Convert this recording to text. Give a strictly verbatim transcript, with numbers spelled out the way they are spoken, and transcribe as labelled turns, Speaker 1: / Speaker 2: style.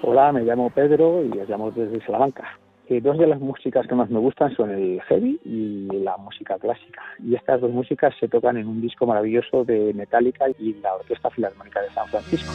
Speaker 1: Hola, me llamo Pedro y os llamo desde Salamanca. Eh, dos de las músicas que más me gustan son el heavy y la música clásica. Y estas dos músicas se tocan en un disco maravilloso de Metallica y la Orquesta Filarmónica de San Francisco.